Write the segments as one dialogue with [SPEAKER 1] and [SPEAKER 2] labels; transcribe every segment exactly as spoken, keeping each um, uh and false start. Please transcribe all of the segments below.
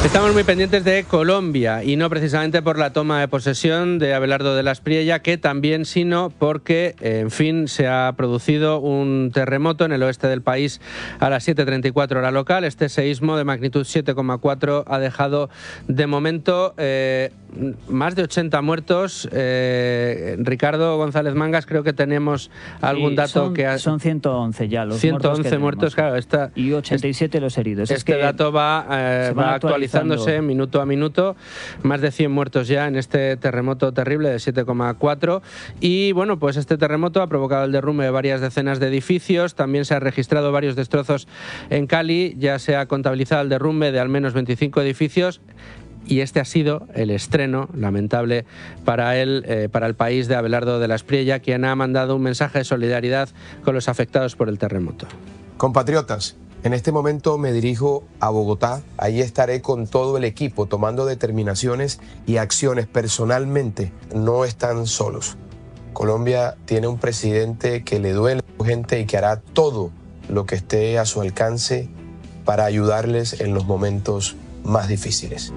[SPEAKER 1] Estamos muy pendientes de Colombia y no precisamente por la toma de posesión de Abelardo de la Espriella, que también, sino porque, en fin, se ha producido un terremoto en el oeste del país a las siete treinta y cuatro hora local. Este seísmo de magnitud siete coma cuatro ha dejado de momento eh, más de ochenta muertos. Eh, Ricardo González Mangas, creo que tenemos algún
[SPEAKER 2] sí,
[SPEAKER 1] dato
[SPEAKER 2] son,
[SPEAKER 1] que... Ha...
[SPEAKER 2] Son ciento once ya los
[SPEAKER 1] ciento once
[SPEAKER 2] muertos,
[SPEAKER 1] muertos, claro. Esta,
[SPEAKER 2] y ochenta y siete los heridos.
[SPEAKER 1] Este
[SPEAKER 2] es que
[SPEAKER 1] dato va, eh, va actualizándose minuto a minuto. Más de cien muertos ya en este terremoto terrible de siete coma cuatro. Y bueno, pues este terremoto ha provocado el derrumbe de varias decenas de edificios. También se han registrado varios destrozos en Cali. Ya se ha contabilizado el derrumbe de al menos veinticinco edificios. Y este ha sido el estreno lamentable para él, eh, para el país, de Abelardo de la Espriella, quien ha mandado un mensaje de solidaridad con los afectados por el terremoto.
[SPEAKER 3] Compatriotas, en este momento me dirijo a Bogotá. Allí estaré con todo el equipo tomando determinaciones y acciones. Personalmente no están solos. Colombia tiene un presidente que le duele a la gente y que hará todo lo que esté a su alcance para ayudarles en los momentos más difíciles.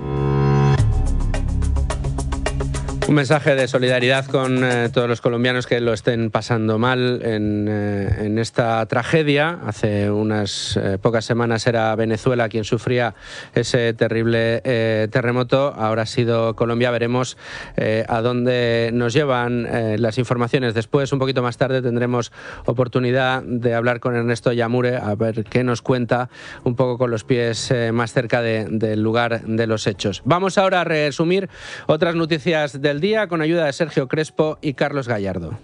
[SPEAKER 1] Un mensaje de solidaridad con eh, todos los colombianos que lo estén pasando mal en, eh, en esta tragedia. Hace unas eh, pocas semanas era Venezuela quien sufría ese terrible eh, terremoto. Ahora ha sido Colombia. Veremos eh, a dónde nos llevan eh, las informaciones. Después, un poquito más tarde, tendremos oportunidad de hablar con Ernesto Yamure, a ver qué nos cuenta, un poco con los pies eh, más cerca de, del lugar de los hechos. Vamos ahora a resumir otras noticias del día con ayuda de Sergio Crespo y Carlos Gallardo.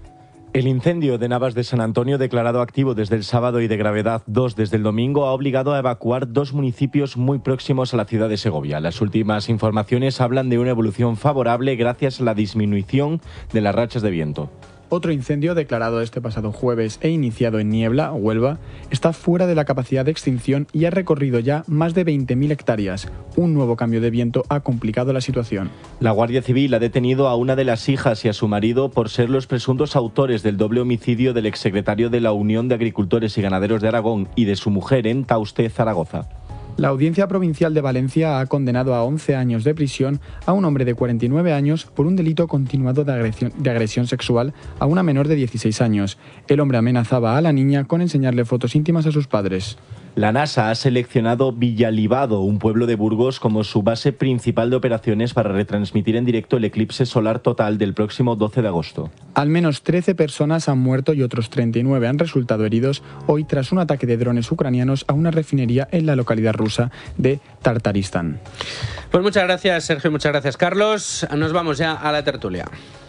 [SPEAKER 4] El incendio de Navas de San Antonio, declarado activo desde el sábado y de gravedad dos desde el domingo, ha obligado a evacuar dos municipios muy próximos a la ciudad de Segovia. Las últimas informaciones hablan de una evolución favorable gracias a la disminución de las rachas de viento.
[SPEAKER 5] Otro incendio declarado este pasado jueves e iniciado en Niebla, Huelva, está fuera de la capacidad de extinción y ha recorrido ya más de veinte mil hectáreas. Un nuevo cambio de viento ha complicado la situación.
[SPEAKER 4] La Guardia Civil ha detenido a una de las hijas y a su marido por ser los presuntos autores del doble homicidio del exsecretario de la Unión de Agricultores y Ganaderos de Aragón y de su mujer en Tauste, Zaragoza.
[SPEAKER 5] La Audiencia Provincial de Valencia ha condenado a once años de prisión a un hombre de cuarenta y nueve años por un delito continuado de agresión, de agresión sexual a una menor de dieciséis años. El hombre amenazaba a la niña con enseñarle fotos íntimas a sus padres.
[SPEAKER 4] La NASA ha seleccionado Villalibado, un pueblo de Burgos, como su base principal de operaciones para retransmitir en directo el eclipse solar total del próximo doce de agosto.
[SPEAKER 5] Al menos trece personas han muerto y otros treinta y nueve han resultado heridos hoy tras un ataque de drones ucranianos a una refinería en la localidad rusa de Tartaristán.
[SPEAKER 1] Pues muchas gracias, Sergio, muchas gracias, Carlos. Nos vamos ya a la tertulia.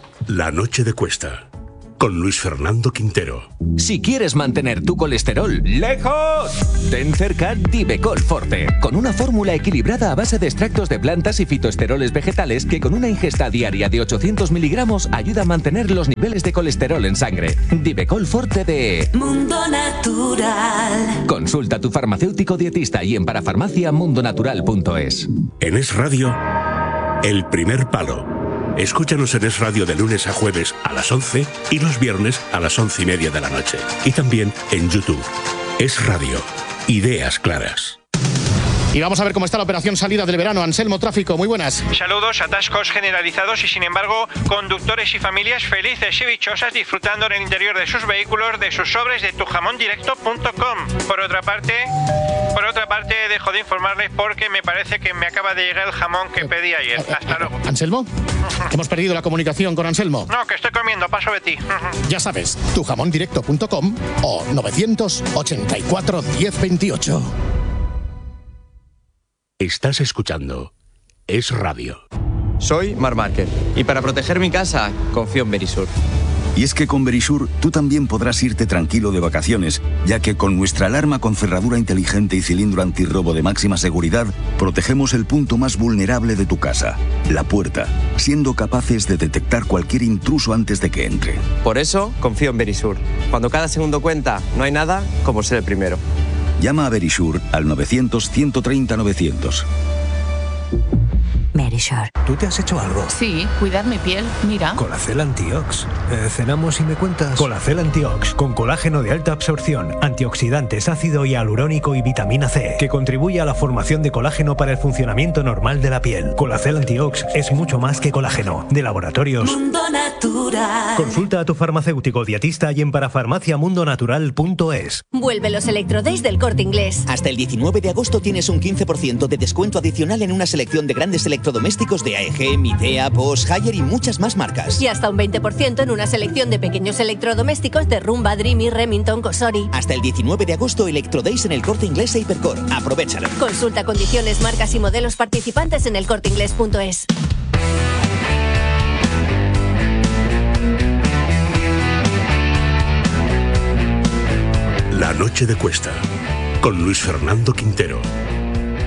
[SPEAKER 6] La noche de Cuesta, con Luis Fernando Quintero.
[SPEAKER 7] Si quieres mantener tu colesterol lejos, ten cerca Divecol Forte, con una fórmula equilibrada a base de extractos de plantas y fitoesteroles vegetales que con una ingesta diaria de ochocientos miligramos ayuda a mantener los niveles de colesterol en sangre. Divecol Forte de
[SPEAKER 8] Mundo Natural.
[SPEAKER 7] Consulta a tu farmacéutico dietista y en parafarmacia mundonatural punto es.
[SPEAKER 6] En Es Radio, El Primer Palo. Escúchanos en Es Radio de lunes a jueves a las once y los viernes a las once y media de la noche. Y también en YouTube. Es Radio. Ideas claras.
[SPEAKER 9] Y vamos a ver cómo está la operación salida del verano. Anselmo Tráfico, muy buenas.
[SPEAKER 10] Saludos, atascos generalizados y sin embargo conductores y familias felices y dichosas disfrutando en el interior de sus vehículos de sus sobres de tu jamón directo punto com. Por otra parte, por otra parte dejo de informarles porque me parece que me acaba de llegar el jamón que pedí ayer. Hasta luego.
[SPEAKER 9] ¿Anselmo? Hemos perdido la comunicación con Anselmo.
[SPEAKER 10] No, que estoy comiendo, paso de ti.
[SPEAKER 9] Ya sabes, tu jamón directo punto com o novecientos ochenta y cuatro diez veintiocho.
[SPEAKER 6] Estás escuchando Es Radio.
[SPEAKER 11] Soy Mar Márquez y para proteger mi casa confío en Verisur.
[SPEAKER 12] Y es que con Verisur tú también podrás irte tranquilo de vacaciones, ya que con nuestra alarma con cerradura inteligente y cilindro antirrobo de máxima seguridad, protegemos el punto más vulnerable de tu casa, la puerta, siendo capaces de detectar cualquier intruso antes de que entre.
[SPEAKER 11] Por eso confío en Verisur. Cuando cada segundo cuenta, no hay nada como ser el primero.
[SPEAKER 12] Llama a Verisur al novecientos, ciento treinta, novecientos.
[SPEAKER 8] Verisur.
[SPEAKER 13] Verisure.
[SPEAKER 14] ¿Tú te has hecho algo?
[SPEAKER 15] Sí, cuidar mi piel, mira.
[SPEAKER 14] Colacel Antiox. Eh, cenamos y me cuentas.
[SPEAKER 16] Colacel Antiox, con colágeno de alta absorción, antioxidantes, ácido hialurónico y vitamina C, que contribuye a la formación de colágeno para el funcionamiento normal de la piel. Colacel Antiox es mucho más que colágeno. De Laboratorios
[SPEAKER 8] Mundo Natural.
[SPEAKER 16] Consulta a tu farmacéutico dietista y en parafarmaciamundonatural punto es.
[SPEAKER 17] Vuelve los Electrodays del Corte Inglés.
[SPEAKER 18] Hasta el diecinueve de agosto tienes un quince por ciento de descuento adicional en una selección de grandes electrodomésticos de A E G, Midea, Bosch, Haier y muchas más marcas.
[SPEAKER 17] Y hasta un veinte por ciento en una selección de pequeños electrodomésticos de Rumba, Dreamy, Remington, Cosori.
[SPEAKER 18] Hasta el diecinueve de agosto Electrodays en el Corte Inglés e Hipercor. Aprovechalo.
[SPEAKER 17] Consulta condiciones, marcas y modelos participantes en el corte inglés punto es.
[SPEAKER 6] La noche de Cuesta, con Luis Fernando Quintero.